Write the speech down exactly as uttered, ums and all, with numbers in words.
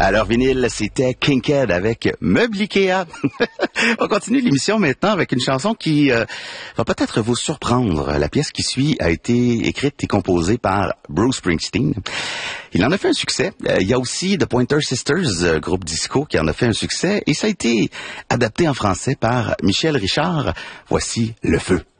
Alors, vinyle, c'était Kinkhead avec Meuble Ikea. On continue l'émission maintenant avec une chanson qui euh, va peut-être vous surprendre. La pièce qui suit a été écrite et composée par Bruce Springsteen. Il en a fait un succès. Euh, il y a aussi The Pointer Sisters, euh, groupe disco, qui en a fait un succès. Et ça a été adapté en français par Michel Richard. Voici Le Feu.